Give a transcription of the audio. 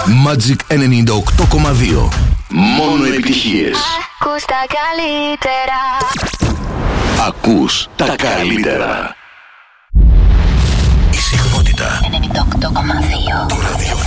Magic 98,2. Μόνο επιτυχίες. Ακούς τα καλύτερα. Ακούς τα καλύτερα. Η συχνότητα 98,2. Το ραδιόφωνο.